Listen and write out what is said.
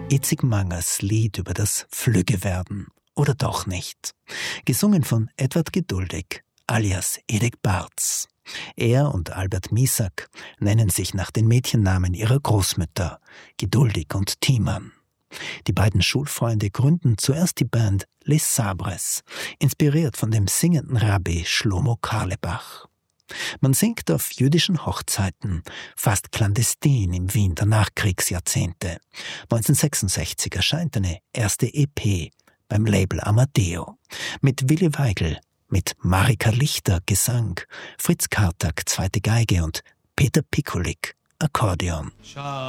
Itzig Mangers Lied über das Flüggewerden. Oder doch nicht. Gesungen von Edward Geduldig, alias Edek Barz. Er und Albert Misak nennen sich nach den Mädchennamen ihrer Großmütter, Geduldig und Thiemann. Die beiden Schulfreunde gründen zuerst die Band Les Sabres, inspiriert von dem singenden Rabbi Shlomo Carlebach. Man singt auf jüdischen Hochzeiten, fast clandestin im Wien der Nachkriegsjahrzehnte. 1966 erscheint eine erste EP beim Label Amadeo. Mit Willi Weigel, mit Marika Lichter Gesang, Fritz Kartak zweite Geige und Peter Pikulik Akkordeon.